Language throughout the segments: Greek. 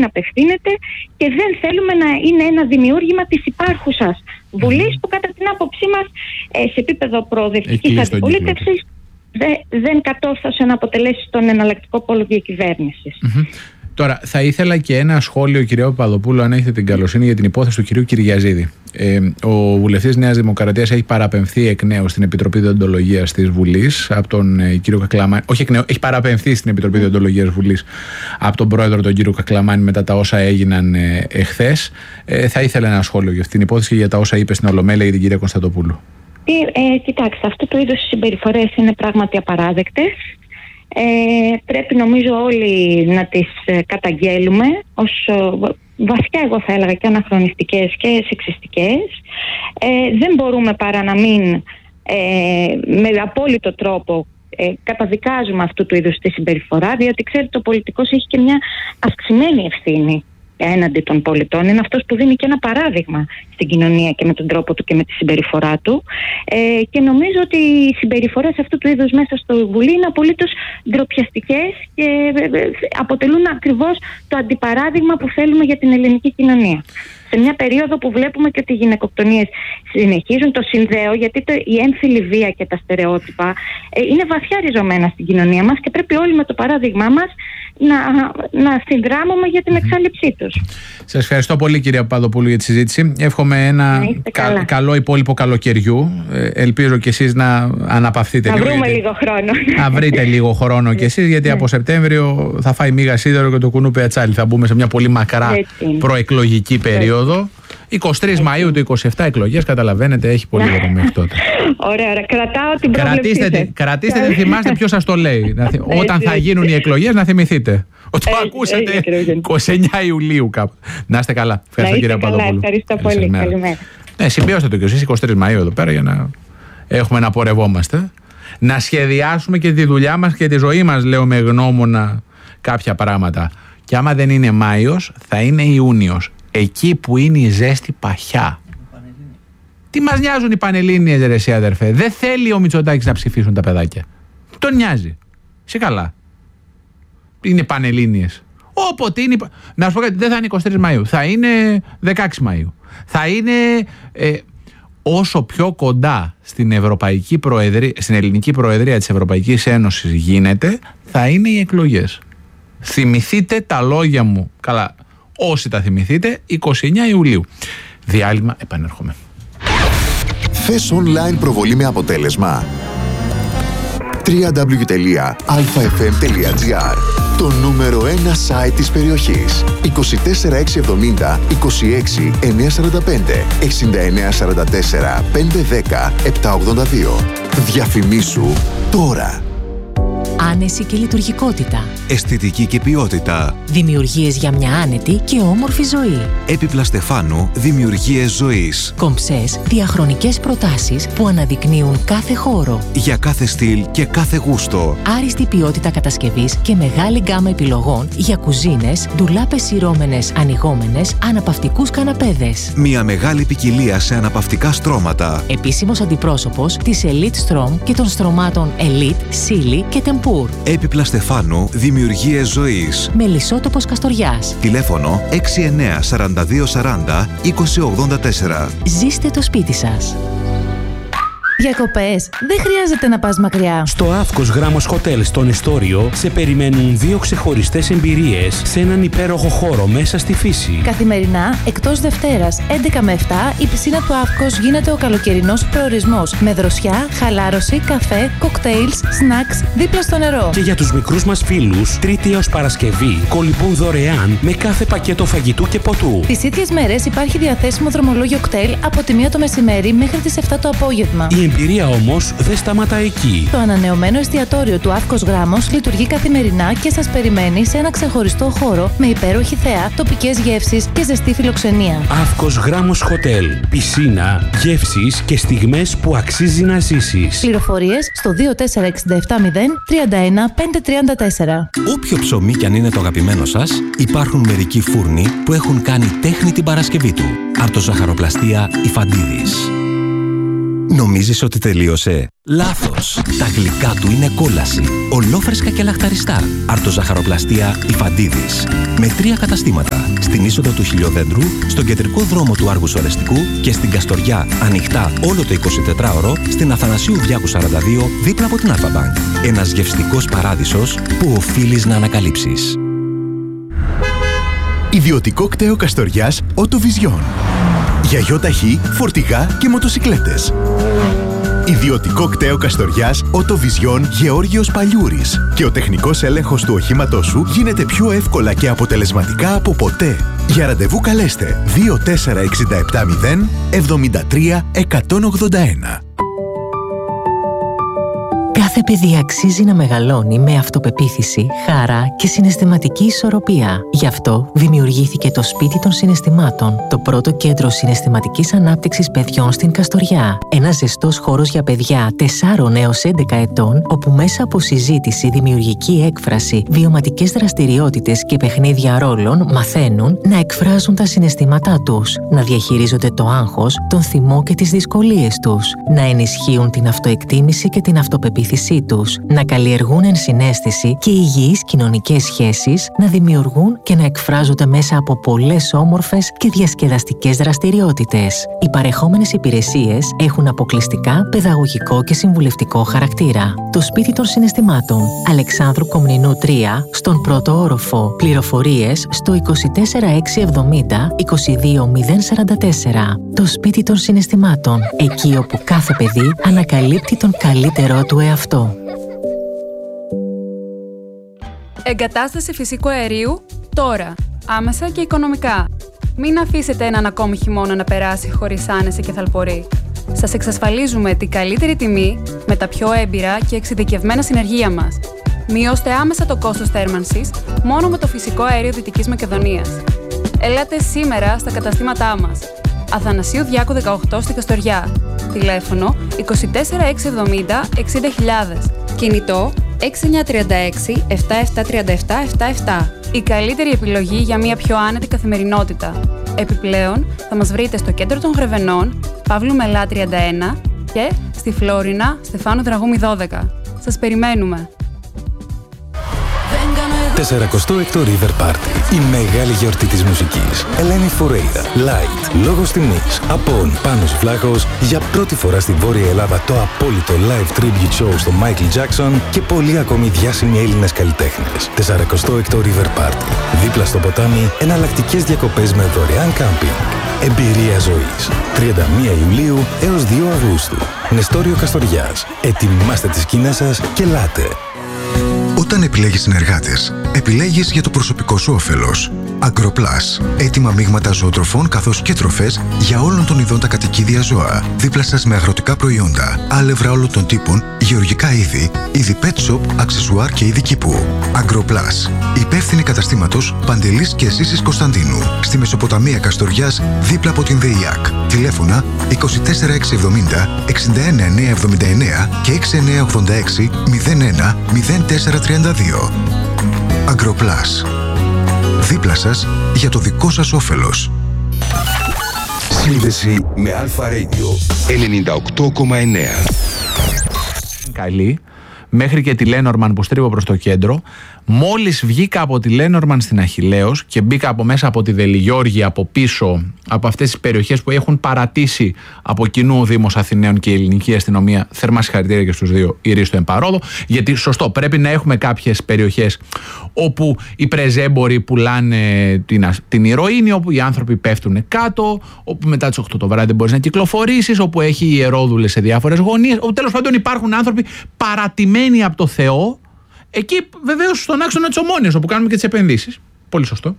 Βουλήν απευθύνεται και δεν θέλουμε να είναι ένα δημιούργημα της υπάρχουσας Βουλής που κατά την άποψή μας σε επίπεδο προοδευτικής αντιπολίτευσης δεν κατόρθωσε να αποτελέσει τον εναλλακτικό πόλο διακυβέρνησης. Τώρα, θα ήθελα και ένα σχόλιο, κυρία Παπαδοπούλου, αν έχετε την καλοσύνη, για την υπόθεση του κυρίου Κυριαζίδη. Ο βουλευτής Νέας Δημοκρατίας έχει παραπεμφθεί εκ νέου στην Επιτροπή Δεοντολογίας της Βουλής από τον κύριο Κακλαμάνη. Όχι εκ νέου, έχει παραπεμφθεί στην Επιτροπή Δεοντολογίας Βουλής από τον πρόεδρο, τον κύριο Κακλαμάνη, μετά τα όσα έγιναν εχθές. Θα ήθελα ένα σχόλιο για αυτήν την υπόθεση και για τα όσα είπε στην Ολομέλεια για την κυρία Κωνσταντοπούλου. Κοιτάξτε, αυτού του είδους οι συμπεριφορές είναι πράγματι απαράδεκτες. Πρέπει νομίζω όλοι να τις καταγγέλουμε ως βαθιά, εγώ θα έλεγα, και αναχρονιστικές και σεξιστικές. Δεν μπορούμε παρά να μην με απόλυτο τρόπο καταδικάζουμε αυτού του είδους τη συμπεριφορά, διότι ξέρετε, ο πολιτικός έχει και μια αυξημένη ευθύνη έναντι των πολιτών. Είναι αυτός που δίνει και ένα παράδειγμα στην κοινωνία και με τον τρόπο του και με τη συμπεριφορά του. Και νομίζω ότι οι συμπεριφορές αυτού του είδους μέσα στο Βουλή είναι απολύτως ντροπιαστικές και αποτελούν ακριβώς το αντιπαράδειγμα που θέλουμε για την ελληνική κοινωνία. Σε μια περίοδο που βλέπουμε και ότι οι γυναικοκτονίες συνεχίζουν, το συνδέω γιατί η έμφυλη βία και τα στερεότυπα είναι βαθιά ριζωμένα στην κοινωνία μας και πρέπει όλοι με το παράδειγμά μας να συνδράμουμε για την εξάλληψή τους. Σας ευχαριστώ πολύ, κυρία Παπαδοπούλου, για τη συζήτηση. Εύχομαι ένα καλό υπόλοιπο καλοκαιριού. Ελπίζω κι εσείς να αναπαυθείτε λίγο. Να βρούμε λίγο χρόνο. Να βρείτε λίγο χρόνο κι εσείς, γιατί από Σεπτέμβριο θα φάει μίγα σίδερο και το κουνούπι ατσάλι. Θα μπούμε σε μια πολύ μακρά προεκλογική περίοδο. 23 Μαΐου του 27 εκλογές, καταλαβαίνετε, έχει πολύ λίγο μέχρι τότε. Ωραία, κρατάω την πρόβλεψη. Κρατήστε, δεν θυμάστε ποιος σας το λέει. Όταν θα γίνουν οι εκλογές, να θυμηθείτε. Ότι το ακούσατε 29 Ιουλίου κάπου. Να είστε καλά. Ευχαριστώ, κύριε Παπαδοπούλου. Ευχαριστώ πολύ. Καλημέρα. Συμπιώστε το κι εσείς 23 Μαΐου εδώ πέρα για να έχουμε να πορευόμαστε. Να σχεδιάσουμε και τη δουλειά μας και τη ζωή μας, λέω, με γνώμονα κάποια πράγματα. Και άμα δεν είναι Μάιος, θα είναι Ιούνιος. Εκεί που είναι η ζέστη παχιά. Τι μας νοιάζουν οι Πανελλήνιες, ρε εσύ αδερφέ. Δεν θέλει ο Μητσοτάκης να ψηφίσουν τα παιδάκια. Τον νοιάζει. Σε καλά. Είναι Πανελλήνιες. Όποτε είναι. Να σου πω κάτι, δεν θα είναι 23 Μαΐου. Θα είναι 16 Μαΐου. Θα είναι όσο πιο κοντά στην ελληνική προεδρία της Ευρωπαϊκής Ένωσης γίνεται, θα είναι οι εκλογές. Θυμηθείτε τα λόγια μου. Καλά. Όσοι τα θυμηθείτε, 29 Ιουλίου. Διάλειμμα, επανέρχομαι. Θες online προβολή με αποτέλεσμα? www.alfafm.gr. Το νούμερο 1 site της περιοχής. 24670 26 945 6944 510 782. Διαφημίσου τώρα. Άνεση και λειτουργικότητα. Αισθητική και ποιότητα. Δημιουργίες για μια άνετη και όμορφη ζωή. Έπιπλα Στεφάνου, δημιουργίες ζωής. Κομψές, διαχρονικές προτάσεις που αναδεικνύουν κάθε χώρο. Για κάθε στυλ και κάθε γούστο. Άριστη ποιότητα κατασκευής και μεγάλη γκάμα επιλογών για κουζίνες, ντουλάπες σειρώμενες, ανοιγόμενες, αναπαυτικούς καναπέδες. Μια μεγάλη ποικιλία σε αναπαυτικά στρώματα. Επίσημος αντιπρόσωπος της Elite Strom και των στρωμάτων Elite, Silly και Tempur. Έπιπλα Στεφάνου, δημιουργίες ζωής. Μελισσότοπος Καστοριάς. Τηλέφωνο 69 42 40 20 84. Ζήστε το σπίτι σας. Διακοπές. Δεν χρειάζεται να πας μακριά. Στο Αύκος Γράμμος Hotel στον Εστόριο σε περιμένουν 2 ξεχωριστές εμπειρίες σε έναν υπέροχο χώρο μέσα στη φύση. Καθημερινά, εκτός Δευτέρας 11 με 7, η πισίνα του Αύκος γίνεται ο καλοκαιρινός προορισμός. Με δροσιά, χαλάρωση, καφέ, κοκτέιλς, σνακς δίπλα στο νερό. Και για τους μικρούς μας φίλους, Τρίτη έως Παρασκευή, κολυμπούν δωρεάν με κάθε πακέτο φαγητού και ποτού. Τις ίδιες μέρες υπάρχει διαθέσιμο δρομολόγιο κτέλ από τη 1 το μεσημέρι μέχρι τις 7 το απόγευμα. Η εμπειρία όμως δεν σταματά εκεί. Το ανανεωμένο εστιατόριο του Αύκος Γράμμος λειτουργεί καθημερινά και σας περιμένει σε ένα ξεχωριστό χώρο με υπέροχη θέα, τοπικές γεύσεις και ζεστή φιλοξενία. Αύκος Γράμμος Hotel. Πισίνα, γεύσεις και στιγμές που αξίζει να ζήσεις. Πληροφορίες στο 24670 31 534. Όποιο ψωμί κι αν είναι το αγαπημένο σας, υπάρχουν μερικοί φούρνοι που έχουν κάνει τέχνη την παρασκευή του. Αρτοζαχαροπλαστεία Ιφαντίδης. Νομίζεις ότι τελείωσε? Λάθος! Τα γλυκά του είναι κόλαση. Ολόφρεσκα και λαχταριστά. Αρτοζαχαροπλαστεία Ιφαντίδης. Με 3 καταστήματα. Στην είσοδο του Χιλιοδέντρου, στον κεντρικό δρόμο του Άργους Ορεστικού και στην Καστοριά, ανοιχτά όλο το 24ωρο, στην Αθανασίου Διάκου 42, δίπλα από την Αλφα-Μπανκ. Ένας γευστικός παράδεισος που οφείλεις να ανακαλύψεις. Ιδιωτικό κτέο Καστοριάς Οτοβιζιόν. Για γιοταχή, φορτηγά και μοτοσικλέτες. Ιδιωτικό κτέο Καστοριάς Οτοβιζιόν Γεώργιος Παλιούρης. Και ο τεχνικός έλεγχος του οχήματός σου γίνεται πιο εύκολα και αποτελεσματικά από ποτέ. Για ραντεβού καλέστε 24670 73 181. Κάθε παιδί αξίζει να μεγαλώνει με αυτοπεποίθηση, χαρά και συναισθηματική ισορροπία. Γι' αυτό δημιουργήθηκε το Σπίτι των Συναισθημάτων, το πρώτο κέντρο συναισθηματικής ανάπτυξης παιδιών στην Καστοριά. Ένας ζεστός χώρος για παιδιά 4 έως 11 ετών, όπου μέσα από συζήτηση, δημιουργική έκφραση, βιωματικές δραστηριότητες και παιχνίδια ρόλων μαθαίνουν να εκφράζουν τα συναισθήματά τους, να διαχειρίζονται το άγχος, τον θυμό και τις δυσκολίες τους, να ενισχύουν την αυτοεκτίμηση και την αυτοπεποίθηση τους, να καλλιεργούν ενσυναίσθηση και υγιείς κοινωνικές σχέσεις, να δημιουργούν και να εκφράζονται μέσα από πολλές όμορφες και διασκεδαστικές δραστηριότητες. Οι παρεχόμενες υπηρεσίες έχουν αποκλειστικά παιδαγωγικό και συμβουλευτικό χαρακτήρα. Το Σπίτι των Συναισθημάτων, Αλεξάνδρου Κομνηνού 3, στον πρώτο όροφο. Πληροφορίες στο 24670 22044. Το Σπίτι των Συναισθημάτων, εκεί όπου κάθε παιδί ανακαλύπτει τον καλύτερό του εαυτό. Εγκατάσταση φυσικού αερίου τώρα, άμεσα και οικονομικά. Μην αφήσετε έναν ακόμη χειμώνα να περάσει χωρίς άνεση και θαλπορή. Σας εξασφαλίζουμε την καλύτερη τιμή με τα πιο έμπειρα και εξειδικευμένα συνεργεία μας. Μειώστε άμεσα το κόστος θέρμανσης μόνο με το φυσικό αέριο Δυτικής Μακεδονίας. Ελάτε σήμερα στα καταστήματά μας. Αθανασίου Διάκου 18 στην Καστοριά. Τηλέφωνο 24670 60.000. Κινητό 6936 7737 77. Η καλύτερη επιλογή για μια πιο άνετη καθημερινότητα. Επιπλέον, θα μας βρείτε στο κέντρο των Γρεβενών, Παύλου Μελά 31 και στη Φλόρινα, Στεφάνου Δραγούμη 12. Σας περιμένουμε! 46ο River Party. Η μεγάλη γιορτή της μουσικής. Ελένη Φουρέιρα. Light. Λόγος τιμής. Απόν. Πάνος Βλάχος. Για πρώτη φορά στην Βόρεια Ελλάδα το απόλυτο live tribute show στο Michael Jackson και πολλοί ακόμη διάσημοι Έλληνες καλλιτέχνες. 46ο River Party. Δίπλα στο ποτάμι, εναλλακτικές διακοπές με δωρεάν κάμπινγκ. Εμπειρία ζωής. 31 Ιουλίου έως 2 Αυγούστου. Νεστόριο Καστοριάς. Ετοιμάστε τις σκηνές σας και ελάτε. Όταν επιλέγεις συνεργάτες, επιλέγεις για το προσωπικό σου όφελος. Agroplus. Έτοιμα μείγματα ζωοτροφών καθώς και τροφές για όλων των ειδών τα κατοικίδια ζώα. Δίπλα σας με αγροτικά προϊόντα, άλευρα όλων των τύπων, γεωργικά είδη pet shop, αξεσουάρ και είδη κήπου. Agroplus. Υπεύθυνη καταστήματος Παντελής και Σύσης Κωνσταντίνου. Στη Μεσοποταμία Καστοριάς, δίπλα από την ΔΕΙΑΚ. Τηλέφωνα 24670 61979 και 6986 01 0432. Agroplus. Δίπλα σας για το δικό σας όφελος. Σύνδεση με Αλφα Radio 98,9. Καλή. Μέχρι και τη Λένορμαν που στρίβω προς το κέντρο. Μόλις βγήκα από τη Λένορμαν στην Αχιλλέως και μπήκα από μέσα από τη Δελιγιώργη, από πίσω, από αυτές τις περιοχές που έχουν παρατήσει από κοινού ο Δήμος Αθηναίων και η ελληνική αστυνομία, θερμά συγχαρητήρια και στους δύο, η Ρίστο Εμπαρόδο, γιατί σωστό, πρέπει να έχουμε κάποιες περιοχές όπου οι πρεζέμποροι πουλάνε την ηρωίνη, όπου οι άνθρωποι πέφτουν κάτω, όπου μετά τις 8 το βράδυ δεν μπορείς να κυκλοφορήσεις, όπου έχει ιερόδουλες σε διάφορες γωνίες, όπου τέλος πάντων υπάρχουν άνθρωποι παρατημένοι από το Θεό. Εκεί βεβαίως στον άξονα της Ομόνοιας, όπου κάνουμε και τις επενδύσεις. Πολύ σωστό.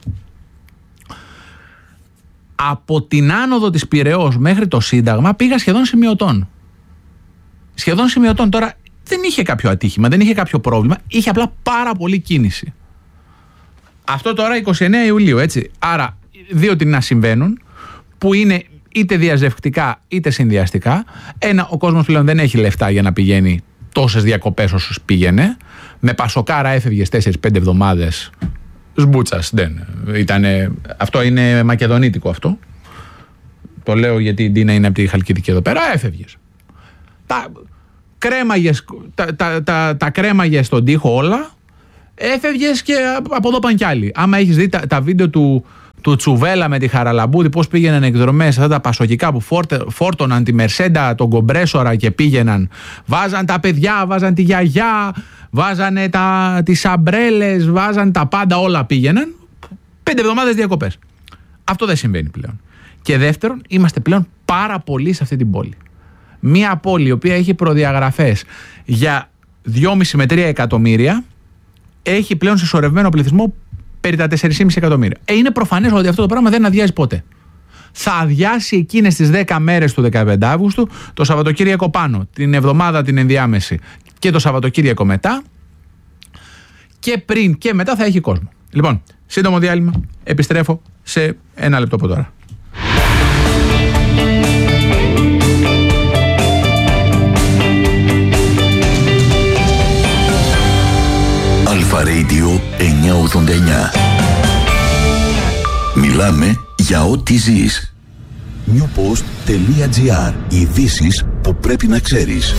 Από την άνοδο της Πειραιώς μέχρι το Σύνταγμα πήγα σχεδόν σημειωτών. Σχεδόν σημειωτών. Τώρα δεν είχε κάποιο ατύχημα, δεν είχε κάποιο πρόβλημα, είχε απλά πάρα πολύ κίνηση. Αυτό τώρα 29 Ιουλίου, έτσι. Άρα δύο τι να συμβαίνουν, που είναι είτε διαζευκτικά είτε συνδυαστικά. Ένα, ο κόσμος πλέον δεν έχει λεφτά για να πηγαίνει τόσες διακοπές όσους πήγαινε. Με πασοκάρα έφευγες 4-5 εβδομάδες σμπούτσας. Δεν ήτανε, αυτό είναι μακεδονίτικο αυτό. Το λέω γιατί η Ντίνα είναι από τη Χαλκιδική εδώ πέρα. Έφευγες. τα κρέμαγες στον τοίχο όλα, έφευγες και από εδώ πάνε κι άλλοι. Άμα έχεις δει τα βίντεο του Τσουβέλα με τη Χαραλαμπούδη, πώς πήγαιναν εκδρομές, αυτά τα πασοκικά που φόρτωναν τη Μερσέντα, τον κομπρέσορα και πήγαιναν, βάζαν τα παιδιά, βάζαν τη γιαγιά, βάζανε τις αμπρέλες, βάζαν τα πάντα, όλα πήγαιναν. 5 εβδομάδες διακοπές. Αυτό δεν συμβαίνει πλέον. Και δεύτερον, είμαστε πλέον πάρα πολλοί σε αυτή την πόλη. Μία πόλη η οποία έχει προδιαγραφές για 2,5 με 3 εκατομμύρια, έχει πλέον συσσωρευμένο πληθυσμό περί τα 4,5 εκατομμύρια. Είναι προφανές ότι αυτό το πράγμα δεν αδειάζει ποτέ. Θα αδειάσει εκείνες τις 10 μέρες του 15 Αύγουστου, το Σαββατοκύριακο πάνω, την εβδομάδα την ενδιάμεση και το Σαββατοκύριακο μετά, και πριν και μετά θα έχει κόσμο. Λοιπόν, σύντομο διάλειμμα, επιστρέφω σε 1 λεπτό από τώρα. Αλφα Radio 989. Μιλάμε για ό,τι ζεις. newpost.gr. Ειδήσεις που πρέπει να ξέρεις.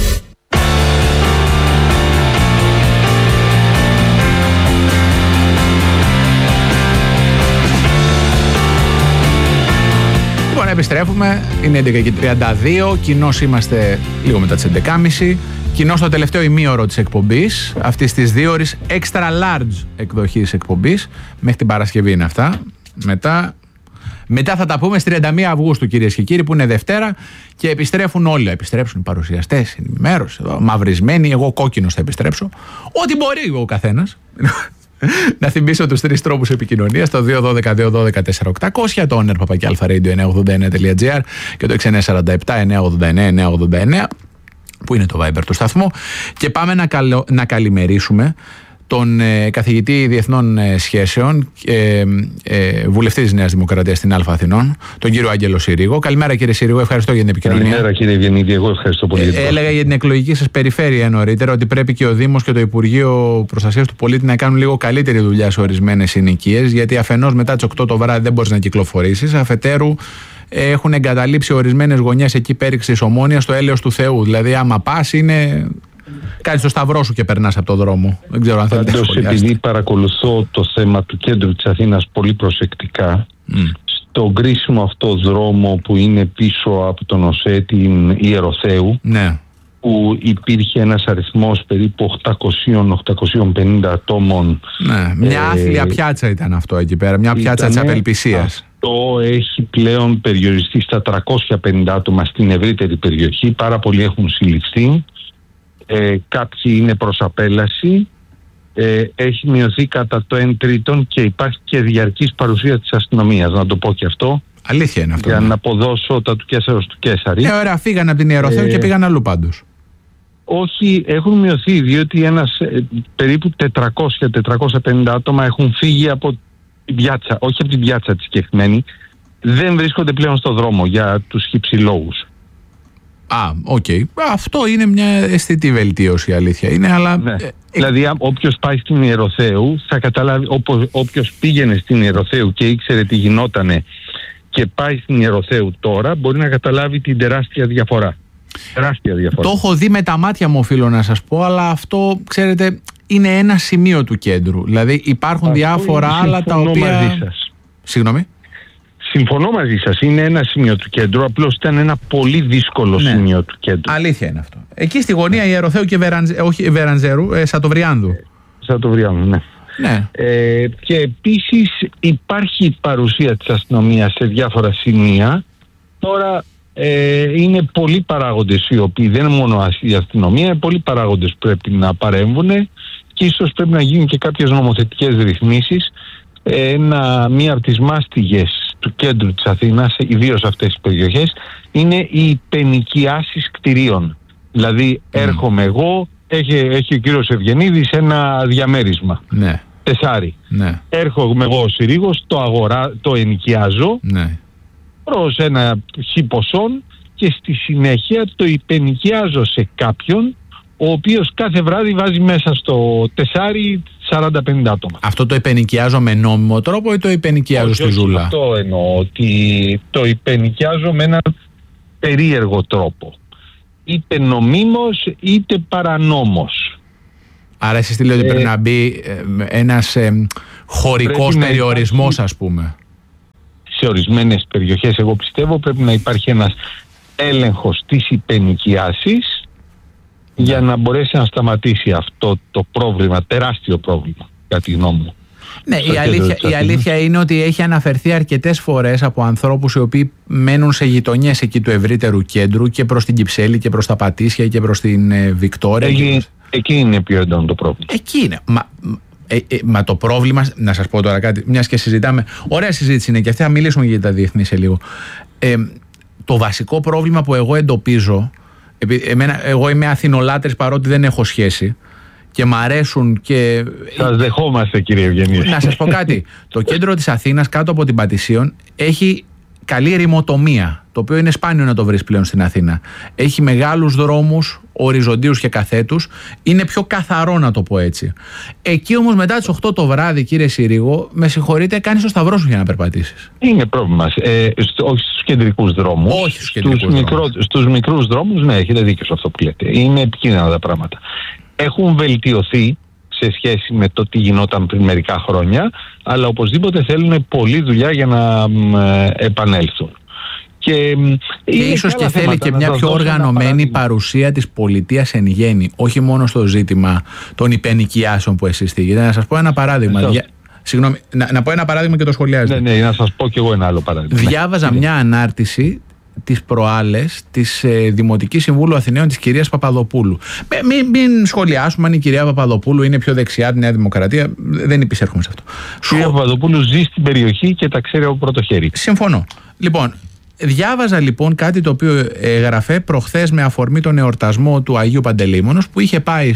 Λοιπόν, επιστρέφουμε. Είναι 11:32. Κοινώς είμαστε λίγο μετά τις 11.30. Κοινώς το τελευταίο ημίωρο της εκπομπής, αυτής της 2 ώρες extra large εκδοχής εκπομπής. Μέχρι την Παρασκευή είναι αυτά. Μετά θα τα πούμε στις 31 Αυγούστου, κυρίες και κύριοι, που είναι Δευτέρα, και επιστρέφουν όλοι. Επιστρέψουν οι παρουσιαστές, η ενημέρωση εδώ, μαυρισμένοι. Εγώ κόκκινος θα επιστρέψω. Ό,τι μπορεί ο καθένας. Να θυμίσω τους 3 τρόπους επικοινωνίας: το 212-212-4800, το owner@alpharadio989.gr και το 6947-989-989, που είναι το Viber του σταθμού. Και πάμε να καλημερίσουμε τον καθηγητή Διεθνών Σχέσεων, βουλευτή της Νέας Δημοκρατίας στην Αλφα Αθηνών, τον κύριο Άγγελο Συρίγο. Καλημέρα, κύριε Συρίγο, ευχαριστώ για την επικοινωνία. Καλημέρα, κύριε Ευγενίδη, εγώ ευχαριστώ πολύ. Έλεγα για την εκλογική σας περιφέρεια νωρίτερα ότι πρέπει και ο Δήμος και το Υπουργείο Προστασίας του Πολίτη να κάνουν λίγο καλύτερη δουλειά σε ορισμένες συνοικίες, γιατί αφενός μετά τις 8 το βράδυ δεν μπορείς να κυκλοφορήσεις, αφετέρου έχουν εγκαταλείψει ορισμένες γωνιές εκεί πέριξης της Ομόνοιας στο έλεος του Θεού. Δηλαδή, άμα πας, κάνεις το σταυρό σου και περνάς από το δρόμο. Δεν ξέρω αν θέλετε να σχολιάσετε. Επειδή παρακολουθώ το θέμα του κέντρου της Αθήνας πολύ προσεκτικά, στον κρίσιμο αυτό δρόμο που είναι πίσω από τον ΟΣΕ, την Ιεροθέου, ναι, που υπήρχε ένας αριθμός περίπου 800-850 ατόμων. Ναι, μια άθλια πιάτσα ήταν αυτό εκεί πέρα, μια πιάτσα της απελπισίας. Αυτό έχει πλέον περιοριστεί στα 350 άτομα στην ευρύτερη περιοχή. Πάρα πολλοί έχουν συλληφθεί. Κάποιοι είναι προς απέλαση. Έχει μειωθεί κατά το 1/3 και υπάρχει και διαρκής παρουσία της αστυνομίας, να το πω και αυτό. Αλήθεια είναι αυτό. Για να αποδώσω τα του Κέσσαρος του Κέσσαρη. Ωραία, φύγαν από την Ιεροθέου και πήγαν αλλού πάντως. Όχι, έχουν μειωθεί, διότι περίπου 400-450 άτομα έχουν φύγει από την πιάτσα, όχι από την πιάτσα τη συγκεκριμένη, δεν βρίσκονται πλέον στο δρόμο για τους χυψηλόγους. Οκ. Αυτό είναι μια αισθητή βελτίωση, η αλήθεια είναι, αλλά... Ναι. Δηλαδή, όποιος πάει στην Ιεροθέου θα καταλάβει, όποιος πήγαινε στην Ιεροθέου και ήξερε τι γινότανε και πάει στην Ιεροθέου τώρα, μπορεί να καταλάβει την τεράστια διαφορά. Το έχω δει με τα μάτια μου, οφείλω να σας πω, αλλά αυτό, ξέρετε, είναι ένα σημείο του κέντρου. Δηλαδή υπάρχουν διάφορα άλλα τα οποία... Μαζί σας. Συγγνώμη. Συμφωνώ μαζί σας, είναι ένα σημείο του κέντρου, απλώς ήταν ένα πολύ δύσκολο σημείο του κέντρου. Αλήθεια είναι αυτό. Εκεί στη γωνία Ιεροθέου και Βερανζέρου, Σατοβριάνδου. Σατοβριάνδου, ναι. Ναι. Και επίσης υπάρχει παρουσία της αστυνομίας σε διάφορα σημεία. Τώρα είναι πολλοί παράγοντες οι οποίοι, δεν είναι μόνο η αστυνομία, είναι πολλοί παράγοντες που πρέπει να παρέμβουν και ίσως πρέπει να γίνουν και κάποιες νομοθετικές ρυθμίσεις. Μία από τις μάστιγες του κέντρου της Αθήνας, ιδίως σε αυτές τις περιοχές, είναι οι πενοικιάσεις κτηρίων. Δηλαδή έρχομαι εγώ, έχει ο κύριος Ευγενίδης ένα διαμέρισμα, τεσάρι. Ναι. Έρχομαι εγώ ο Συρίγος, το ενοικιάζω προς ένα χипοσόν και στη συνέχεια το υπενοικιάζω σε κάποιον ο οποίος κάθε βράδυ βάζει μέσα στο τεσάρι 40-50 άτομα. Αυτό το υπενοικιάζω με νόμιμο τρόπο ή το υπενοικιάζω στη ζούλα? Αυτό εννοώ, ότι το υπενοικιάζω με έναν περίεργο τρόπο. είτε νομίμως είτε παρανόμως. Άρα εσείς τι λέτε, ότι πρέπει να μπει ένας χωρικός περιορισμός, ας πούμε? Σε ορισμένες περιοχές, εγώ πιστεύω, πρέπει να υπάρχει ένας έλεγχος της υπενοικιάσης για να μπορέσει να σταματήσει αυτό το πρόβλημα, τεράστιο πρόβλημα, κατά τη γνώμη μου. Ναι, η αλήθεια είναι ότι έχει αναφερθεί αρκετές φορές από ανθρώπους οι οποίοι μένουν σε γειτονιές εκεί του ευρύτερου κέντρου και προς την Κυψέλη και προς τα Πατήσια και προς την Βικτόρια. Εκεί είναι πιο έντονο το πρόβλημα. Εκεί είναι. Μα το πρόβλημα, να σας πω τώρα κάτι, μιας και συζητάμε, ωραία συζήτηση είναι και αυτή, θα μιλήσουμε για τα διεθνή σε λίγο. Το βασικό πρόβλημα που εγώ εντοπίζω, εγώ είμαι Αθηνολάτρης παρότι δεν έχω σχέση και μ' αρέσουν και... Σας δεχόμαστε, κύριε Ευγενής. Να σας πω κάτι, το κέντρο της Αθήνας κάτω από την Πατησίων έχει καλή ρημοτομία, το οποίο είναι σπάνιο να το βρεις πλέον στην Αθήνα. Έχει μεγάλους δρόμους, οριζοντίους και καθέτους, είναι πιο καθαρό, να το πω έτσι. Εκεί όμως μετά τις 8 το βράδυ, κύριε Συρίγο, με συγχωρείτε, κάνεις το σταυρό σου για να περπατήσεις. Είναι πρόβλημα. Όχι στους κεντρικούς δρόμους. Όχι στους κεντρικούς δρόμους. Στους μικρούς δρόμους, ναι, έχετε δίκιο σε αυτό που λέτε. Είναι επικίνδυνα τα πράγματα. Έχουν βελτιωθεί σε σχέση με το τι γινόταν πριν μερικά χρόνια, αλλά οπωσδήποτε θέλουν πολλή δουλειά για να επανέλθουν. Και ίσως και θέλει και μια πιο οργανωμένη παρουσία της πολιτείας εν γέννη, όχι μόνο στο ζήτημα των υπενοικιάσεων που εσείς θίγετε. Να σας πω ένα παράδειγμα. Συγγνώμη, να πω ένα παράδειγμα και το σχολιάζετε. Ναι, να σας πω κι εγώ ένα άλλο παράδειγμα. Διάβαζα μια ανάρτηση τις προάλλες της Δημοτικής Συμβούλου Αθηναίων της κυρίας Παπαδοπούλου. Μην σχολιάσουμε αν η κυρία Παπαδοπούλου είναι πιο δεξιά τη Νέα Δημοκρατία, δεν υπησέρχομαι σε αυτό. Η κυρία Παπαδοπούλου ζει στην περιοχή και τα ξέρει από πρώτο χέρι. Συμφωνώ. Λοιπόν, διάβαζα λοιπόν κάτι το οποίο έγραφε προχθές με αφορμή τον εορτασμό του Αγίου Παντελεήμονος που είχε πάει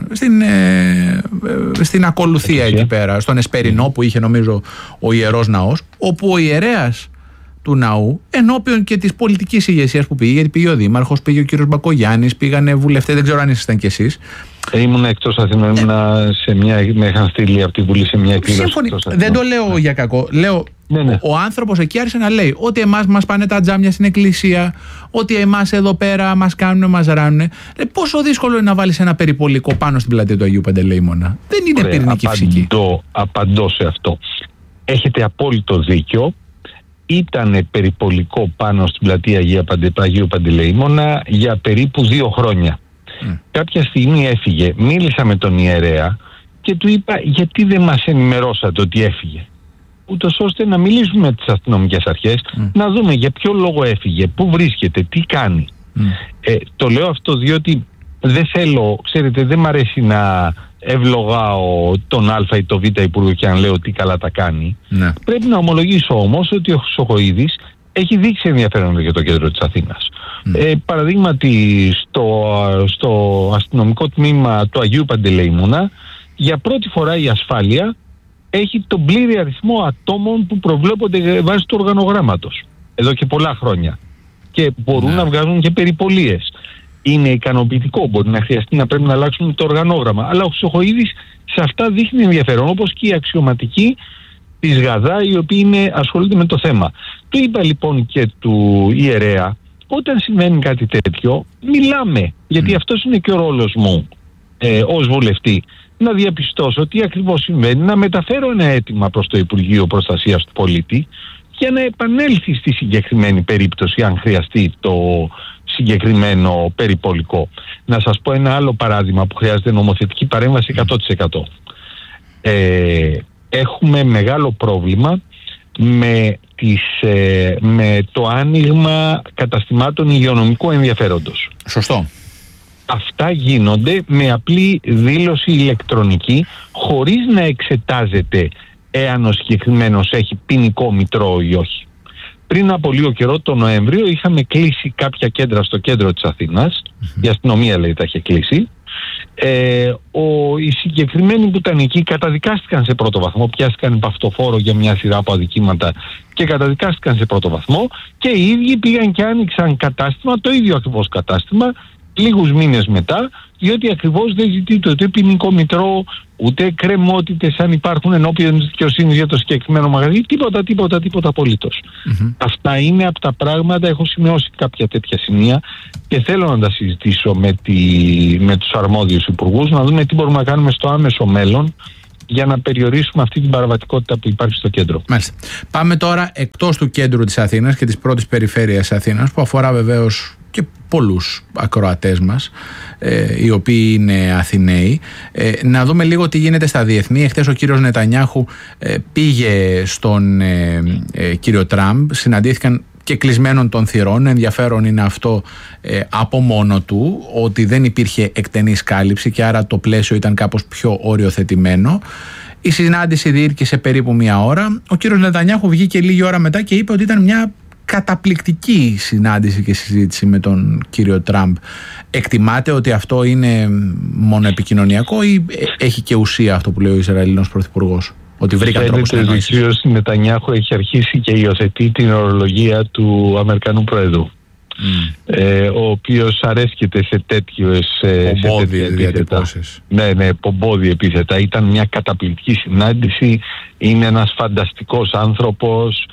στην ακολουθία εκεί πέρα, στον Εσπερινό που είχε νομίζω ο Ιερός Ναός, όπου ο ιερέας του ναού, ενώπιον και της πολιτικής ηγεσίας που πήγε, γιατί πήγε ο Δήμαρχος, πήγε ο κύριος Μπακογιάννης, πήγανε βουλευτές, δεν ξέρω αν ήσασταν κι εσείς. Ήμουν εκτός Αθηνών, με είχαν στείλει από τη Βουλή σε μια εκδήλωση. Δεν το λέω για κακό. Λέω, ναι. Ο άνθρωπος εκεί άρχισε να λέει ότι εμάς μας πάνε τα τζάμια στην εκκλησία, ότι εμάς εδώ πέρα μας κάνουν, μας ράνουνε. Πόσο δύσκολο είναι να βάλεις ένα περιπολικό πάνω στην πλατεία του Αγίου Παντελεήμονα? Δεν είναι πυρηνική φυσική. Απαντώ σε αυτό. Έχετε απόλυτο δίκιο. Ήτανε περιπολικό πάνω στην πλατεία Αγίου Παντελεήμονα για περίπου 2 χρόνια. Κάποια στιγμή έφυγε, μίλησα με τον ιερέα και του είπα γιατί δεν μας ενημερώσατε ότι έφυγε, ούτως ώστε να μιλήσουμε με τις αστυνομικές αρχές, να δούμε για ποιο λόγο έφυγε, πού βρίσκεται, τι κάνει. Το λέω αυτό διότι δεν θέλω, ξέρετε, δεν μ' αρέσει να ευλογάω τον Α ή τον Β υπουργό και αν λέω τι καλά τα κάνει. Πρέπει να ομολογήσω όμως ότι ο Χρυσοχοΐδης έχει δείξει ενδιαφέρον για το κέντρο της Αθήνας. Παραδείγματι στο αστυνομικό τμήμα του Αγίου Παντελεήμονα για πρώτη φορά η ασφάλεια έχει τον πλήρη αριθμό ατόμων που προβλέπονται βάσει του οργανογράμματος εδώ και πολλά χρόνια και μπορούν να βγάζουν και περιπολίες. Είναι ικανοποιητικό, μπορεί να χρειαστεί να πρέπει να αλλάξουμε το οργανόγραμμα, αλλά ο Χρυσοχοΐδης σε αυτά δείχνει ενδιαφέρον, όπως και οι αξιωματικοί της ΓΑΔΑ οι οποίοι ασχολούνται με το θέμα. Του είπα λοιπόν και του ιερέα, όταν συμβαίνει κάτι τέτοιο μιλάμε, γιατί αυτός είναι και ο ρόλος μου ως βουλευτή, να διαπιστώσω τι ακριβώς συμβαίνει, να μεταφέρω ένα αίτημα προς το Υπουργείο Προστασίας του Πολίτη για να επανέλθει στη συγκεκριμένη περίπτωση αν χρειαστεί το συγκεκριμένο περιπολικό. Να σας πω ένα άλλο παράδειγμα που χρειάζεται νομοθετική παρέμβαση 100%. Έχουμε μεγάλο πρόβλημα με το άνοιγμα καταστημάτων υγειονομικού ενδιαφέροντος. Σωστό. Αυτά γίνονται με απλή δήλωση ηλεκτρονική χωρίς να εξετάζεται εάν ο συγκεκριμένος έχει ποινικό μητρό ή όχι. Πριν από λίγο καιρό, τον Νοέμβριο, είχαμε κλείσει κάποια κέντρα στο κέντρο της Αθήνας. Η αστυνομία λέει τα είχε κλείσει. Οι συγκεκριμένοι που ήταν εκεί καταδικάστηκαν σε πρώτο βαθμό, πιάστηκαν υπαυτοφόρο για μια σειρά από αδικήματα και καταδικάστηκαν σε πρώτο βαθμό και οι ίδιοι πήγαν και άνοιξαν κατάστημα, το ίδιο ακριβώς κατάστημα, λίγους μήνες μετά, διότι ακριβώς δεν ζητείται ούτε ποινικό μητρό, ούτε κρεμότητες αν υπάρχουν ενώπιον της δικαιοσύνης για το συγκεκριμένο μαγαζί, τίποτα απολύτως. Αυτά είναι από τα πράγματα, έχω σημειώσει κάποια τέτοια σημεία και θέλω να τα συζητήσω με τους αρμόδιους υπουργούς, να δούμε τι μπορούμε να κάνουμε στο άμεσο μέλλον για να περιορίσουμε αυτή την παραβατικότητα που υπάρχει στο κέντρο. Μάλιστα. Πάμε τώρα εκτός του κέντρου της Αθήνας και της πρώτης περιφέρειας Αθήνας, που αφορά βεβαίως και πολλούς ακροατές μας, οι οποίοι είναι Αθηναίοι. Να δούμε λίγο τι γίνεται στα διεθνή. Εχθές ο κύριος Νετανιάχου πήγε στον κύριο Τραμπ, συναντήθηκαν και κλεισμένων των θυρών. Ενδιαφέρον είναι αυτό από μόνο του, ότι δεν υπήρχε εκτενής κάλυψη και άρα το πλαίσιο ήταν κάπως πιο οριοθετημένο. Η συνάντηση διήρκησε περίπου μία ώρα. Ο κύριος Νετανιάχου βγήκε λίγη ώρα μετά και είπε ότι ήταν μια καταπληκτική συνάντηση και συζήτηση με τον κύριο Τραμπ. Εκτιμάτε ότι αυτό είναι μόνο επικοινωνιακό ή έχει και ουσία αυτό που λέει ο Ισραηλινός Πρωθυπουργός? Ότι βρήκαν τρόπο συνεννόησης. Ο κύριος Νετανιάχου έχει αρχίσει και υιοθετεί την ορολογία του Αμερικανού Πρόεδρου, ο οποίος αρέσκεται σε τέτοιες διατυπώσεις. Ναι, πομπόδι επίθετα. Ήταν μια καταπληκτική συνάντηση. Είναι ένας φανταστικός άνθρωπος.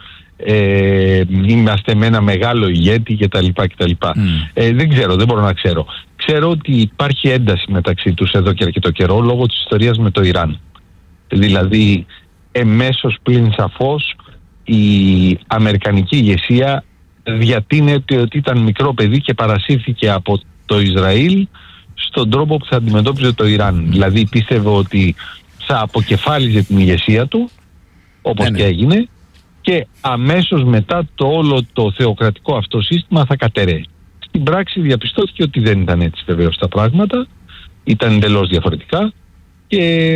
Είμαστε με ένα μεγάλο ηγέτη κτλ. Δεν ξέρω, δεν μπορώ να ξέρω. Ξέρω ότι υπάρχει ένταση μεταξύ τους εδώ και αρκετό καιρό λόγω της ιστορίας με το Ιράν. Δηλαδή εμέσως πλην σαφώς η αμερικανική ηγεσία διατείνεται ότι ήταν μικρό παιδί και παρασύρθηκε από το Ισραήλ στον τρόπο που θα αντιμετώπιζε το Ιράν. Δηλαδή πίστευε ότι θα αποκεφάλιζε την ηγεσία του, όπως και έγινε, και αμέσως μετά το όλο το θεοκρατικό αυτό σύστημα θα κατέρεε. Στην πράξη διαπιστώθηκε ότι δεν ήταν έτσι βεβαίως τα πράγματα, ήταν εντελώς διαφορετικά και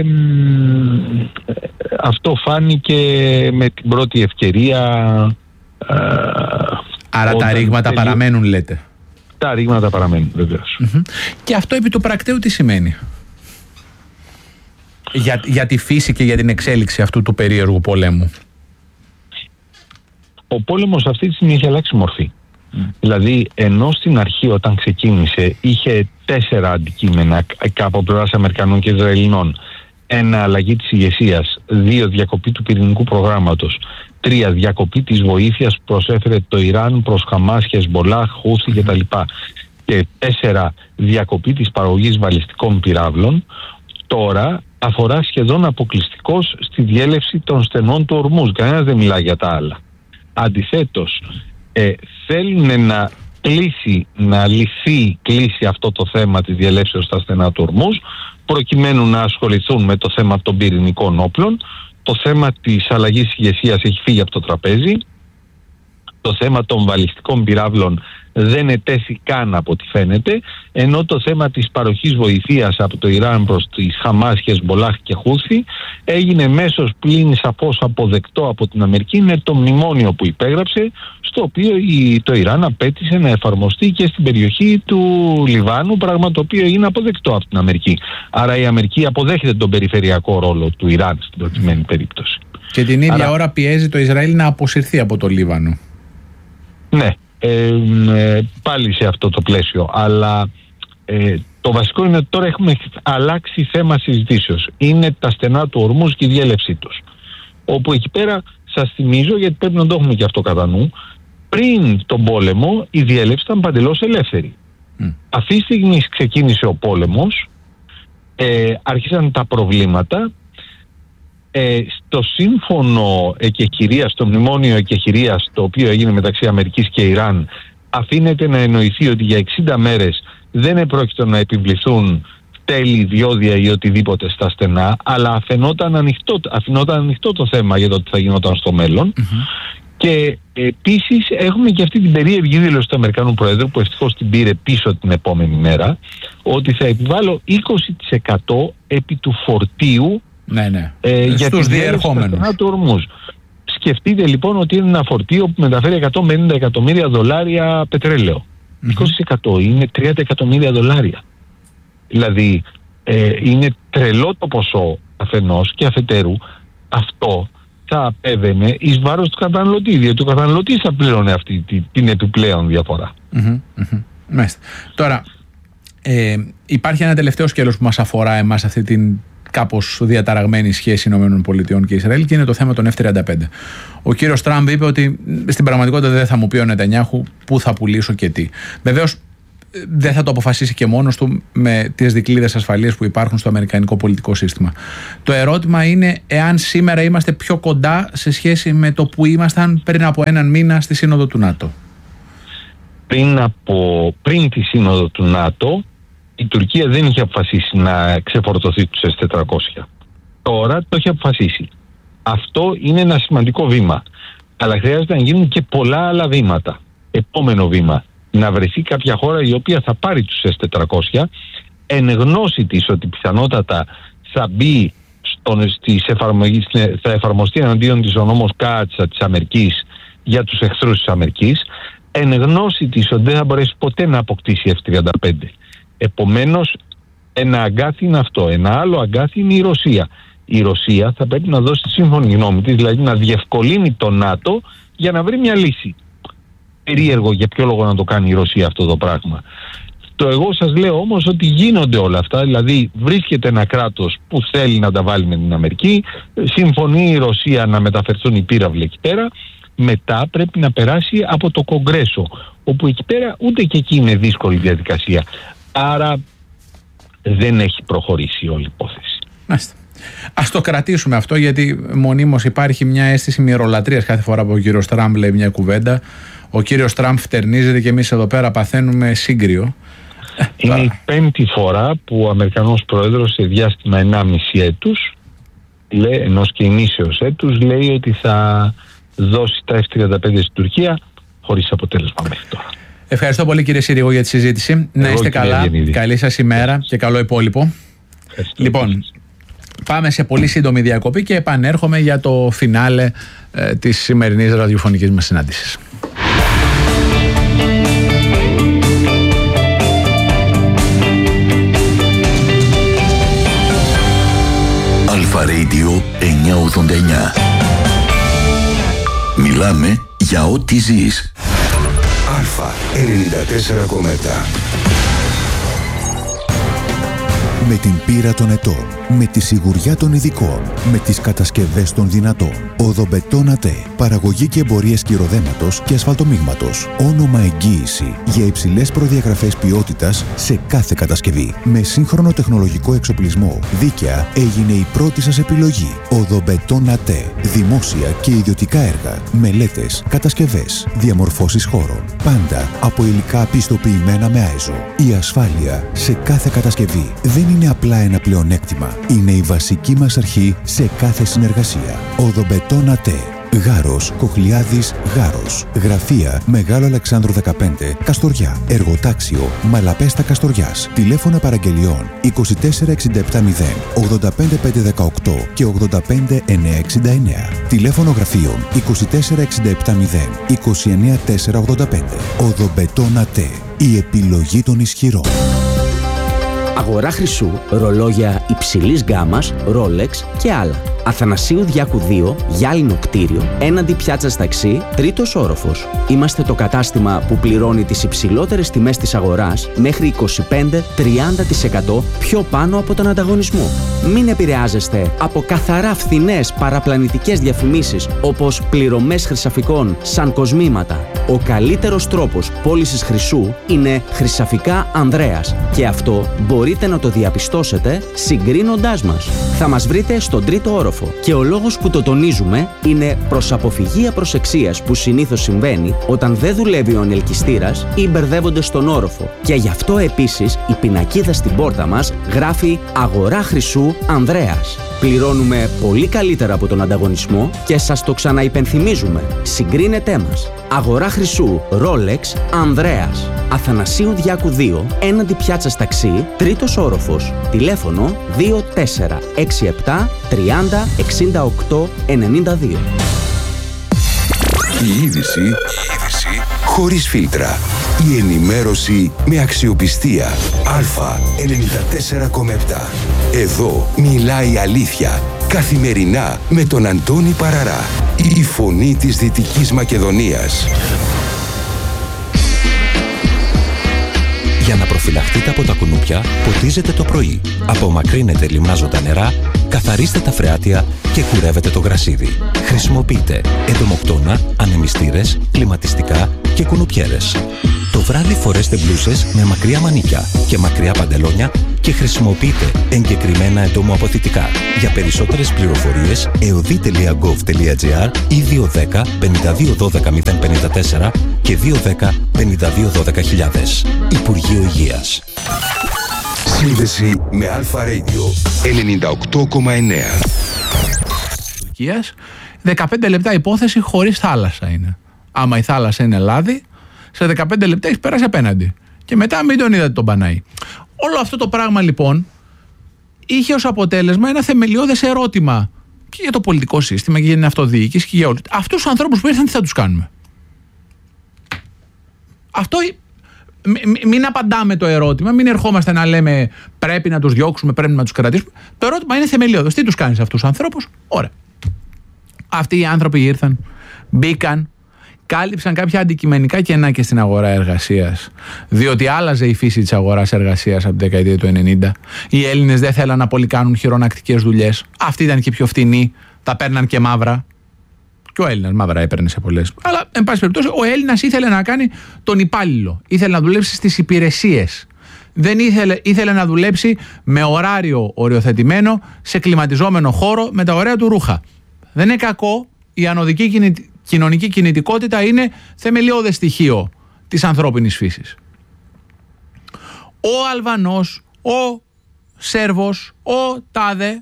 αυτό φάνηκε με την πρώτη ευκαιρία. Άρα τα ρήγματα παραμένουν, λέτε? Τα ρήγματα παραμένουν βεβαίως. Και αυτό επί του πρακτέου τι σημαίνει για τη φύση και για την εξέλιξη αυτού του περίεργου πολέμου? Ο πόλεμος αυτή τη στιγμή έχει αλλάξει μορφή. Δηλαδή, ενώ στην αρχή όταν ξεκίνησε είχε 4 αντικείμενα από πλευράς Αμερικανών και Ισραηλινών. 1, αλλαγή της ηγεσίας. 2, διακοπή του πυρηνικού προγράμματος. 3, διακοπή της βοήθειας που προσέφερε το Ιράν προς Χαμάς, Χεσμπολάχ, Χούθι κτλ. Και 4, διακοπή της παραγωγής βαλιστικών πυράβλων. Τώρα αφορά σχεδόν αποκλειστικώς στη διέλευση των στενών του Ορμούζ. Κανένας δεν μιλάει για τα άλλα. Αντιθέτως, θέλουν να κλείσει αυτό το θέμα της διελεύσεως στα στενά του Ορμούζ, προκειμένου να ασχοληθούν με το θέμα των πυρηνικών όπλων. Το θέμα της αλλαγής ηγεσίας έχει φύγει από το τραπέζι. Το θέμα των βαλιστικών πυράβλων δεν ετέθη καν από ό,τι φαίνεται, ενώ το θέμα της παροχής βοηθείας από το Ιράν προς τις Χαμάς, Χεσμπολάχ και Χούθι έγινε μέσως πλην σαφώς αποδεκτό από την Αμερική με το μνημόνιο που υπέγραψε, στο οποίο το Ιράν απέτησε να εφαρμοστεί και στην περιοχή του Λιβάνου, πράγμα το οποίο είναι αποδεκτό από την Αμερική. Άρα η Αμερική αποδέχεται τον περιφερειακό ρόλο του Ιράν στην προκειμένη περίπτωση. Και την ίδια ώρα πιέζει το Ισραήλ να αποσυρθεί από το Λίβανο. Ναι. Πάλι σε αυτό το πλαίσιο, αλλά το βασικό είναι ότι τώρα έχουμε αλλάξει θέμα συζητήσεως. Είναι τα στενά του Ορμούζ και η διέλευσή τους, όπου εκεί πέρα σας θυμίζω, γιατί πρέπει να το έχουμε και αυτό κατά νου, πριν τον πόλεμο η διέλευση ήταν παντελώς ελεύθερη. Αυτή τη στιγμή ξεκίνησε ο πόλεμος, άρχισαν τα προβλήματα. Στο σύμφωνο εκεχηρίας, στο μνημόνιο εκεχηρίας, το οποίο έγινε μεταξύ Αμερικής και Ιράν, αφήνεται να εννοηθεί ότι για 60 μέρες δεν επρόκειτο να επιβληθούν τέλη, διόδια ή οτιδήποτε στα στενά, αλλά αφαινόταν ανοιχτό το θέμα για το τι θα γινόταν στο μέλλον. Και επίσης έχουμε και αυτή την περίεργη δήλωση του Αμερικανού Προέδρου, που ευτυχώς την πήρε πίσω την επόμενη μέρα, ότι θα επιβάλλω 20% επί του φορτίου για τους διερχόμενους του Ορμούζ. Σκεφτείτε λοιπόν ότι είναι ένα φορτίο που μεταφέρει $150 εκατομμύρια πετρέλαιο. 20% είναι $30 εκατομμύρια. Δηλαδή είναι τρελό το ποσό αφενός, και αφετέρου αυτό θα απέβαινε εις βάρος του καταναλωτή, διότι ο καταναλωτής θα πλήρωνε αυτή την επιπλέον διαφορά. Μάλιστα. Τώρα, Υπάρχει ένα τελευταίο σκέλος που μας αφορά εμάς, αυτή την κάπως διαταραγμένη σχέση ΗΠΑ και Ισραήλ, και είναι το θέμα των F-35. Ο κύριος Τραμπ είπε ότι στην πραγματικότητα δεν θα μου πει ο Νετανιάχου πού θα πουλήσω και τι. Βεβαίως δεν θα το αποφασίσει και μόνος του με τις δικλείδες ασφαλείας που υπάρχουν στο αμερικανικό πολιτικό σύστημα. Το ερώτημα είναι εάν σήμερα είμαστε πιο κοντά σε σχέση με το που ήμασταν πριν από έναν μήνα στη Σύνοδο του ΝΑΤΟ. Πριν τη Σύνοδο του ΝΑΤΟ, η Τουρκία δεν είχε αποφασίσει να ξεφορτωθεί τους S-400. Τώρα το έχει αποφασίσει. Αυτό είναι ένα σημαντικό βήμα. Αλλά χρειάζεται να γίνουν και πολλά άλλα βήματα. Επόμενο βήμα, να βρεθεί κάποια χώρα η οποία θα πάρει τους S-400 εν γνώση της ότι πιθανότατα θα μπει θα εφαρμοστεί εναντίον της ο νόμος Κάτσα της Αμερικής για τους εχθρούς της Αμερικής, εν γνώση της ότι δεν θα μπορέσει ποτέ να αποκτήσει F-35. Επομένως, ένα αγκάθι είναι αυτό. Ένα άλλο αγκάθι είναι η Ρωσία. Η Ρωσία θα πρέπει να δώσει τη σύμφωνη γνώμη της, δηλαδή να διευκολύνει το ΝΑΤΟ για να βρει μια λύση. Περίεργο για ποιο λόγο να το κάνει η Ρωσία αυτό το πράγμα. Το εγώ σας λέω όμως ότι γίνονται όλα αυτά, δηλαδή βρίσκεται ένα κράτος που θέλει να τα βάλει με την Αμερική, συμφωνεί η Ρωσία να μεταφερθούν οι πύραυλοι εκεί πέρα, μετά πρέπει να περάσει από το Κογκρέσο, όπου εκεί πέρα ούτε και εκεί είναι δύσκολη διαδικασία. Άρα δεν έχει προχωρήσει όλη η υπόθεση. Ας το κρατήσουμε αυτό, γιατί μονίμως υπάρχει μια αίσθηση μοιρολατρείας κάθε φορά που ο κύριος Τραμπ λέει μια κουβέντα. Ο κύριος Τραμπ φτερνίζεται και εμείς εδώ πέρα παθαίνουμε σύγκριο. Είναι η 5η φορά που ο Αμερικανός Πρόεδρος σε διάστημα 1,5 έτους, ενός και ημίσεως έτους, λέει ότι θα δώσει τα F-35 στην Τουρκία, χωρίς αποτέλεσμα μέχρι τώρα. Ευχαριστώ πολύ κύριε Συρίγο για τη συζήτηση. Να είστε καλά, καλή σας ημέρα και καλό υπόλοιπο. Λοιπόν, πάμε σε πολύ σύντομη διακοπή και επανέρχομαι για το φινάλε της σημερινής ραδιοφωνικής μας συνάντησης. Αλφα Radio 989. Μιλάμε για ό,τι ζεις. Αλφα 94,7. Με την πείρα των ετών, με τη σιγουριά των ειδικών, με τις κατασκευές των δυνατών. Οδομπετόν ΑΤΕ. Παραγωγή και εμπορίες κυροδέματος και ασφαλτομίγματος. Όνομα εγγύηση για υψηλές προδιαγραφές ποιότητας σε κάθε κατασκευή. Με σύγχρονο τεχνολογικό εξοπλισμό, δίκαια έγινε η πρώτη σας επιλογή. Οδομπετόν ΑΤΕ. Δημόσια και ιδιωτικά έργα, μελέτες, κατασκευές, διαμορφώσεις χώρων. Πάντα από υλικά πιστοποιημένα με ISO. Η ασφάλεια σε κάθε κατασκευή δεν είναι απλά ένα πλεονέκτημα. Είναι η βασική μας αρχή σε κάθε συνεργασία. Οδομπετόν ΑΤΕ. Γάρος, Κοχλιάδης, Γάρος. Γραφεία Μεγάλο Αλεξάνδρου 15, Καστοριά. Εργοτάξιο Μαλαπέστα Καστοριάς. Τηλέφωνα παραγγελιών 24670 85518 και 85969. Τηλέφωνο γραφείων 24670 29485. Οδομπετόν ΑΤΕ. Η επιλογή των ισχυρών. Αγορά χρυσού, ρολόγια υψηλής γκάμας, Rolex και άλλα. Αθανασίου Διάκου 2, γυάλινο κτίριο, έναντι πιάτσας ταξί, τρίτος όροφος. Είμαστε το κατάστημα που πληρώνει τις υψηλότερες τιμές της αγοράς μέχρι 25-30% πιο πάνω από τον ανταγωνισμό. Μην επηρεάζεστε από καθαρά φθηνές παραπλανητικές διαφημίσεις όπως πληρωμές χρυσαφικών σαν κοσμήματα. Ο καλύτερος τρόπος πώλησης χρυσού είναι Χρυσαφικά Ανδρέας και αυτό μπορείτε να το διαπιστώσετε συγκρίνοντάς μας. Θα μας βρείτε στον τρίτο όροφο και ο λόγος που το τονίζουμε είναι προς αποφυγή απροσεξίας που συνήθως συμβαίνει όταν δεν δουλεύει ο ανελκυστήρας ή μπερδεύονται στον όροφο. Και γι' αυτό επίσης η πινακίδα στην πόρτα μας γράφει «Αγορά χρυσού Ανδρέας». Πληρώνουμε πολύ καλύτερα από τον ανταγωνισμό και σας το ξαναυπενθυμίζουμε. Συγκρίνετέ μας. Αγορά χρυσού Rolex Ανδρέας. Αθανασίου Διάκου 2, έναντι πιάτσας ταξί, τρίτος όροφος. Τηλέφωνο 2467 30 68 92. Η είδηση χωρίς φίλτρα. Η ενημέρωση με αξιοπιστία. Αλφα 94,7. Εδώ μιλάει η αλήθεια. Καθημερινά με τον Αντώνη Παραρά. Η φωνή της Δυτικής Μακεδονίας. Για να προφυλαχτείτε από τα κουνούπια, ποτίζετε το πρωί. Απομακρύνετε λιμνάζοντα νερά, καθαρίστε τα φρεάτια και κουρεύετε το γρασίδι. Χρησιμοποιείτε εντομοκτώνα, ανεμιστήρες, κλιματιστικά και κουνουπιέρες. Το βράδυ φορέστε μπλούσες με μακριά μανίκια και μακριά παντελόνια και χρησιμοποιείτε εγκεκριμένα εντομοαποθητικά. Για περισσότερες πληροφορίες, eodi.gov.gr ή 210 52 12 054 και 210 52 12 000. Υπουργείο Υγείας. Σύνδεση με Αλφα Radio 98,9. 15 λεπτά υπόθεση χωρίς θάλασσα είναι. Άμα η θάλασσα είναι λάδι, σε 15 λεπτά έχει πέρασει απέναντι. Και μετά μην τον είδατε τον Παναή. Όλο αυτό το πράγμα λοιπόν είχε ως αποτέλεσμα ένα θεμελιώδες ερώτημα και για το πολιτικό σύστημα και για την αυτοδιοίκηση και για όλους. Αυτούς τους ανθρώπους που ήρθαν τι θα τους κάνουμε? Αυτό μην απαντάμε το ερώτημα, μην ερχόμαστε να λέμε πρέπει να τους διώξουμε, πρέπει να τους κρατήσουμε. Το ερώτημα είναι θεμελιώδες. Τι τους κάνεις αυτούς τους ανθρώπους? Ωραία. Αυτοί οι άνθρωποι ήρθαν, μπήκαν, κάλυψαν κάποια αντικειμενικά κενά και στην αγορά εργασίας. Διότι άλλαζε η φύση της αγοράς εργασίας από τη δεκαετία του 90. Οι Έλληνες δεν θέλαν να πολύ κάνουν χειρονακτικές δουλειές. Αυτοί ήταν και πιο φτηνοί, τα παίρναν και μαύρα. Και ο Έλληνας μαύρα έπαιρνε σε πολλές. Αλλά, εν πάση περιπτώσει, ο Έλληνας ήθελε να κάνει τον υπάλληλο. Ήθελε να δουλέψει στις υπηρεσίες. Δεν ήθελε να δουλέψει με ωράριο οριοθετημένο, σε κλιματιζόμενο χώρο, με τα ωραία του ρούχα. Δεν είναι κακό. Η ανωδική κοινωνική κινητικότητα είναι θεμελιώδες στοιχείο της ανθρώπινης φύσης. Ο Αλβανός, ο Σέρβος, ο Τάδε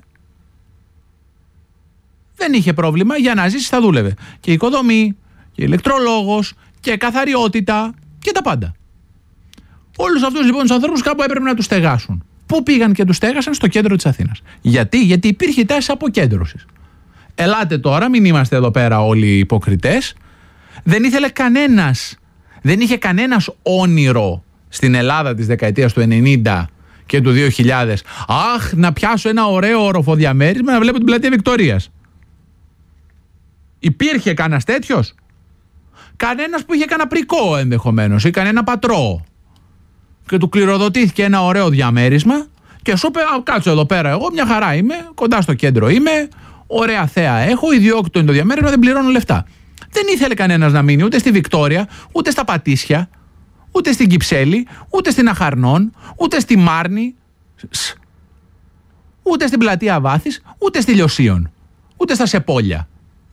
δεν είχε πρόβλημα, για να ζήσει θα δούλευε. Και οικοδομή, και ηλεκτρολόγος, και καθαριότητα και τα πάντα. Όλους αυτούς λοιπόν τους ανθρώπους κάπου έπρεπε να τους στεγάσουν. Πού πήγαν και τους στέγασαν? Στο κέντρο της Αθήνας. Γιατί υπήρχε τάση αποκέντρωσης. Ελάτε τώρα, μην είμαστε εδώ πέρα όλοι υποκριτές. Δεν είχε κανένας όνειρο στην Ελλάδα της δεκαετίας του 90 και του 2000. Αχ, να πιάσω ένα ωραίο όροφο διαμέρισμα να βλέπω την πλατεία Βικτωρίας. Υπήρχε κανένας τέτοιος? Κανένας που είχε κανένα πρικό ενδεχομένως ή κανένα πατρό και του κληροδοτήθηκε ένα ωραίο διαμέρισμα και σου είπε κάτσω εδώ πέρα, εγώ μια χαρά είμαι, κοντά στο κέντρο είμαι, ωραία θέα έχω, ιδιόκτητο είναι το διαμέρισμα, δεν πληρώνω λεφτά. Δεν ήθελε κανένας να μείνει ούτε στη Βικτόρια, ούτε στα Πατήσια, ούτε στην Κυψέλη, ούτε στην Αχαρνών, ούτε στη Μάρνη, ούτε στην πλατεία Βάθης, ούτε στη Λιωσίων, ούτε στα Σεπόλια.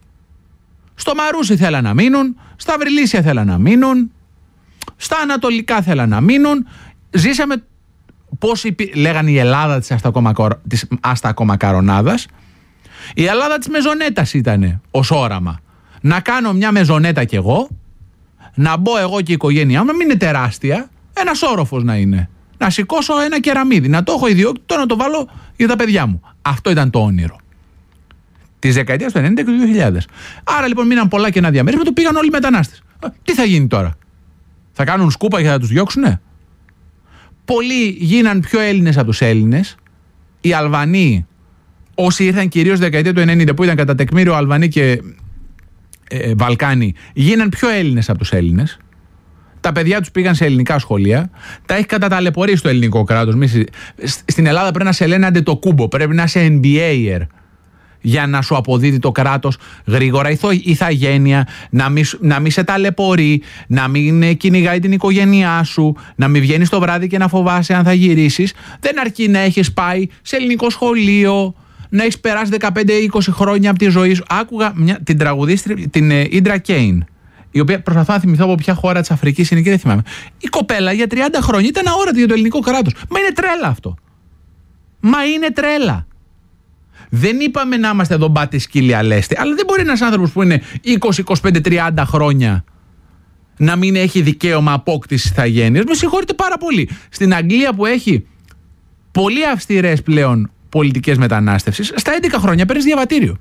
Στο Μαρούσι θέλαν να μείνουν, στα Βρυλίσια θέλαν να μείνουν, στα Ανατολικά θέλαν να μείνουν. Ζήσαμε πώς λέγανε η Ελλάδα της Αστακομακαρονάδας. Η Ελλάδα της μεζονέτας ήταν ως όραμα. Να κάνω μια μεζονέτα κι εγώ, να μπω εγώ και η οικογένειά μου, να μην είναι τεράστια, ένας όροφος να είναι. Να σηκώσω ένα κεραμίδι, να το έχω ιδιόκτητο, να το βάλω για τα παιδιά μου. Αυτό ήταν το όνειρο της δεκαετίας του 90 και του 2000. Άρα λοιπόν μείναν πολλά κενά διαμέρισμα, το πήγαν όλοι οι μετανάστες. Τι θα γίνει τώρα? Θα κάνουν σκούπα και θα τους διώξουνε? Πολλοί γίναν πιο Έλληνες από τους Έλληνες. Οι Αλβανοί, όσοι ήρθαν κυρίως στη δεκαετία του 90, που ήταν κατά τεκμήριο Αλβανοί και Βαλκάνοι, γίναν πιο Έλληνες από τους Έλληνες. Τα παιδιά τους πήγαν σε ελληνικά σχολεία. Τα έχει καταταλαιπωρήσει το ελληνικό κράτος. Στην Ελλάδα πρέπει να σε λένε Αντετοκούμπο, πρέπει να είσαι NBAer για να σου αποδίδει το κράτος γρήγορα ηθαγένεια, να μην σε ταλαιπωρεί, να μην κυνηγάει την οικογένειά σου, να μην βγαίνεις το βράδυ και να φοβάσαι αν θα γυρίσεις. Δεν αρκεί να έχεις πάει σε ελληνικό σχολείο, να έχεις περάσει 15-20 χρόνια από τη ζωή σου. Άκουγα την τραγουδίστρια, την Ίντρα Κέιν, η οποία προσπαθώ να θυμηθώ από ποια χώρα της Αφρικής είναι και δεν θυμάμαι. Η κοπέλα για 30 χρόνια ήταν αόρατη για το ελληνικό κράτος. Μα είναι τρέλα αυτό. Μα είναι τρέλα. Δεν είπαμε να είμαστε εδώ μπάτε σκύλοι αλέστη, αλλά δεν μπορεί ένας άνθρωπος που είναι 20-25-30 χρόνια να μην έχει δικαίωμα απόκτησης ηθαγένειας. Με συγχωρείτε πάρα πολύ. Στην Αγγλία που έχει πολύ αυστηρές πλέον πολιτικές μετανάστευσης, στα 11 χρόνια παίρνεις διαβατήριο.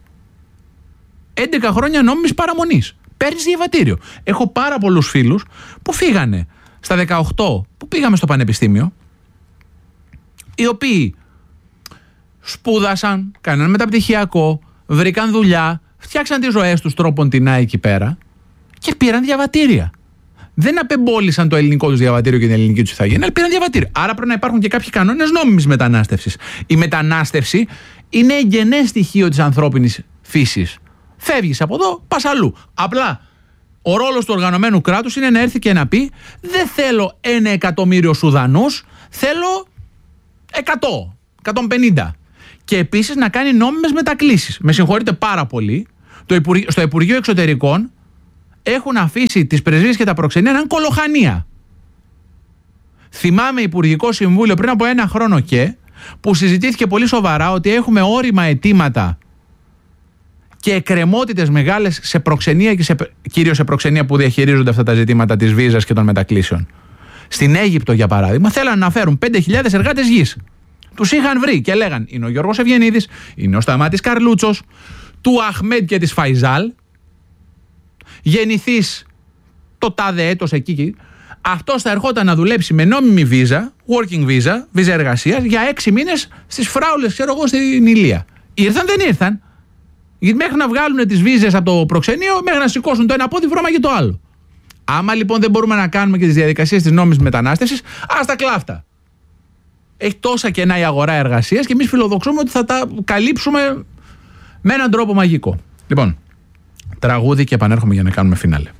11 χρόνια νόμιμης παραμονής. Παίρνεις διαβατήριο. Έχω πάρα πολλούς φίλους που φύγανε στα 18 που πήγαμε στο πανεπιστήμιο, οι οποίοι σπούδασαν, κάναν μεταπτυχιακό, βρήκαν δουλειά, φτιάξαν τις ζωές τους τρόπον τεινά εκεί πέρα και πήραν διαβατήρια. δεν απεμπόλησαν το ελληνικό τους διαβατήριο και την ελληνική τους ηθαγένεια, αλλά πήραν διαβατήριο. Άρα πρέπει να υπάρχουν και κάποιοι κανόνες νόμιμης μετανάστευσης. Η μετανάστευση είναι εγγενές στοιχείο της ανθρώπινης φύσης. Φεύγεις από εδώ, πας αλλού. Απλά ο ρόλος του οργανωμένου κράτους είναι να έρθει και να πει: δεν θέλω 1 εκατομμύριο Σουδανούς, θέλω 100, 150. Και επίσης να κάνει νόμιμες μετακλήσεις. Με συγχωρείτε πάρα πολύ, στο Υπουργείο Εξωτερικών έχουν αφήσει τις πρεσβείες και τα προξενία να είναι κολοχανία. Θυμάμαι Υπουργικό Συμβούλιο πριν από 1 χρόνο που συζητήθηκε πολύ σοβαρά ότι έχουμε όρημα αιτήματα και εκκρεμότητες μεγάλες σε προξενία και κυρίως σε προξενία που διαχειρίζονται αυτά τα ζητήματα της βίζας και των μετακλήσεων. Στην Αίγυπτο, για παράδειγμα, θέλαν να φέρουν 5.000 εργάτες γης. Τους είχαν βρει και λέγαν: είναι ο Γιώργος Ευγενίδης, είναι ο Σταμάτης Καρλούτσος, του Αχμέντ και της Φαϊζάλ, γεννηθείς το τάδε έτος εκεί. Αυτός θα ερχόταν να δουλέψει με νόμιμη βίζα, working visa, βίζα εργασίας, για 6 μήνες στις φράουλες, ξέρω εγώ, στην Ηλία. Ήρθαν, δεν ήρθαν. Γιατί μέχρι να βγάλουν τις βίζες από το προξενείο, μέχρι να σηκώσουν το ένα πόδι, βρώμαγε το άλλο. Άμα λοιπόν δεν μπορούμε να κάνουμε και τις διαδικασίες της νόμιμης μετανάστευσης, ας τα κλάφτα. Έχει τόσα κενά η αγορά εργασίας και εμείς φιλοδοξούμε ότι θα τα καλύψουμε με έναν τρόπο μαγικό. Λοιπόν, τραγούδι και επανέρχομαι για να κάνουμε φινάλε.